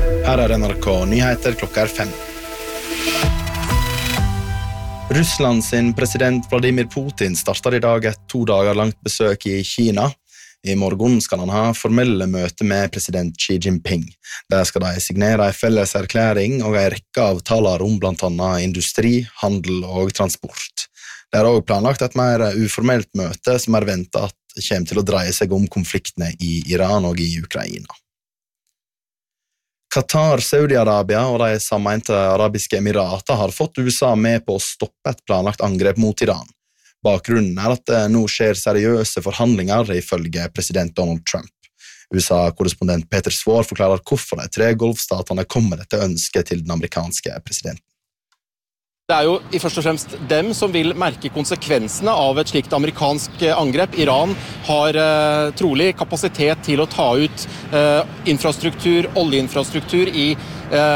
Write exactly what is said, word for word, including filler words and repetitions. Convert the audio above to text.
Her er N R K Nyheter klokka er fem. Russland sin president Vladimir Putin starter i dag et to dager langt besøk i Kina. I morgen skal han ha formelle møte med president Xi Jinping. Der skal de signere en felles erklæring og en rekke avtaler om blant annet industri, handel og transport. Det er også planlagt et mer uformelt møte som er ventet at kommer til å dreie seg om konfliktene i Iran og i Ukraina. Qatar, Saudi-Arabia og de sammeinte arabiske emirater har fått U S A med på å stoppe et planlagt angrep mot Iran. Bakgrunnen er at det nå skjer seriøse forhandlinger ifølge president Donald Trump. U S A-korrespondent Peter Svår forklarer hvorfor de tre golfstatene kom med dette ønsket til den amerikanske presidenten. Det er jo i først og fremst dem som vil merke konsekvensene av et slikt amerikansk angrep. Iran har eh, trolig kapasitet til å ta ut eh, infrastruktur, oljeinfrastruktur i eh,